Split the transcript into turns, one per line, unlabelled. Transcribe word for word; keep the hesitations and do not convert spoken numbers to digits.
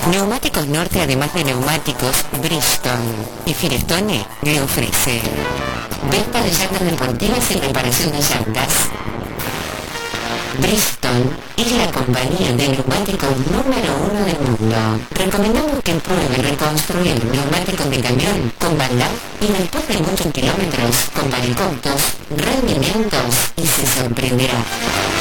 Neumáticos Norte, además de neumáticos, Bridgestone y Firestone le ofrece venta de llantas deportivas y reparación de llantas. Bridgestone es la compañía de neumáticos número uno del mundo. Recomendamos que pruebe reconstruir neumáticos de camión con maldad y después de muchos kilómetros con valecortos, rendimientos y se sorprenderá.